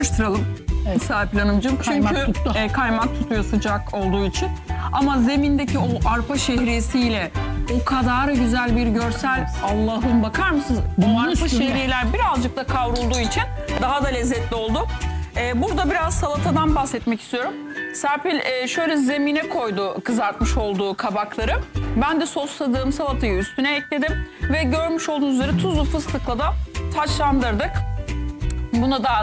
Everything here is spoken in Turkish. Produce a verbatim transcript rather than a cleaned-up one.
Karıştıralım Evet. Serpil Hanımcığım. Kaymak Çünkü tuttu. e, kaymak tutuyor sıcak olduğu için. Ama zemindeki o arpa şehriyesiyle o kadar güzel bir görsel. Allah'ım bakar mısınız? Bunun O arpa üstüne- şehriyeler birazcık da kavrulduğu için daha da lezzetli oldu. E, burada biraz salatadan bahsetmek istiyorum. Serpil e, şöyle zemine koydu kızartmış olduğu kabakları. Ben de sosladığım salatayı üstüne ekledim. Ve görmüş olduğunuz üzere tuzlu fıstıkla da taçlandırdık. Buna da